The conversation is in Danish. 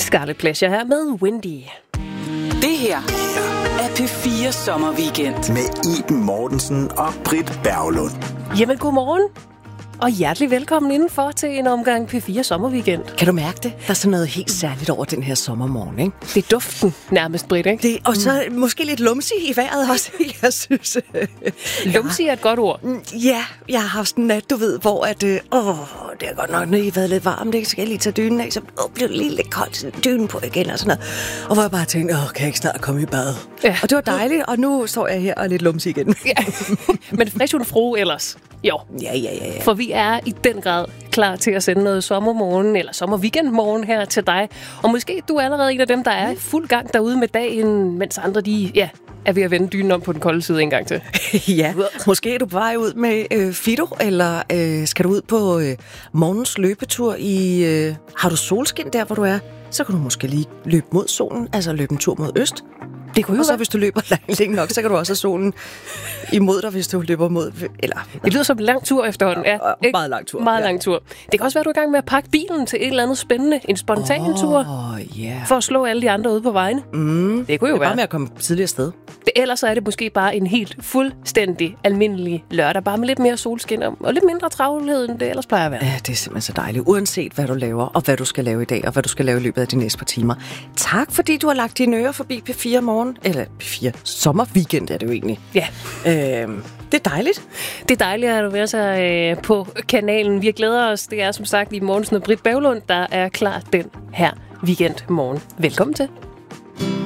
Scarlet Pleasure her med Windy. Det her er P4 Sommerweekend. Med Iben Mortensen og Britt Berglund. Jamen, godmorgen. Og hjertelig velkommen indenfor til en omgang P4 Sommerweekend. Kan du mærke det? Der er sådan noget helt særligt over den her sommermorgen, ikke? Det er duften nærmest, Britt, ikke? Det, og så måske lidt lumsi i vejret også, jeg synes. Lumsi er et godt ord. Ja, jeg har haft en nat, du ved, hvor at... det er godt nok, når I har været lidt varmt, ikke? Så skal jeg lige tage dynen af, så bliver det lige lidt koldt, så dynen på igen og sådan noget. Og hvor jeg bare tænkte, kan jeg ikke snart komme i bad? Ja. Og det var dejligt, og nu står jeg her og er lidt lumsi igen. Ja. Men frisk und fro ellers. Jo. Ja. For vi er i den grad klar til at sende noget sommermorgen eller sommerweekendmorgen her til dig. Og måske du er allerede en af dem, der er i fuld gang derude med dagen, mens andre de er ved at vende dynen om på den kolde side en gang til. Ja, måske er du på vej ud med Fido, eller skal du ud på morgens løbetur i... har du solskin der, hvor du er? Så kan du måske lige løbe mod solen, altså løbe en tur mod øst. Det kunne jo og så være. hvis du løber længe nok, så kan du også have solen imod dig, hvis du løber mod... Eller, det lyder som en lang tur efterhånden. Ja, meget lang tur. Meget lang tur. Det kan også være, du er i gang med at pakke bilen til et eller andet spændende. En spontan tur. Yeah. For at slå alle de andre ude på vejene. Det kunne jo det er være. bare med at komme tidligere sted. Ellers så er det måske bare en helt fuldstændig almindelig lørdag. Bare med lidt mere solskin og lidt mindre travlhed, end det ellers plejer at være. Ja, det er simpelthen så dejligt. Uanset hvad du laver, og hvad du skal lave i dag, og hvad du skal lave i løbet af de næste par timer. Tak, fordi du har lagt dine ører forbi P4 morgen. Eller P4 sommerweekend er det jo egentlig. Ja. Det er dejligt. Det er dejligt at du være så på kanalen. Vi glæder os. Det er som sagt i Mortensen og Britt Berglund, der er klar den her weekendmorgen. Velkommen til.